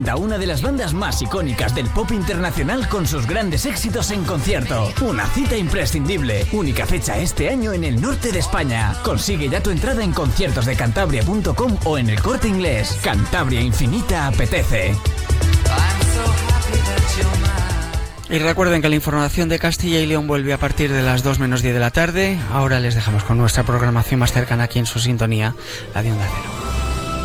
Da una de las bandas más icónicas del pop internacional con sus grandes éxitos en concierto. Una cita imprescindible. Única fecha este año en el norte de España. Consigue ya tu entrada en conciertosdecantabria.com o en El Corte Inglés. Cantabria Infinita apetece. Y recuerden que la información de Castilla y León vuelve a partir de las 2 menos 10 de la tarde. Ahora les dejamos con nuestra programación más cercana aquí en su sintonía, la de Onda Cero.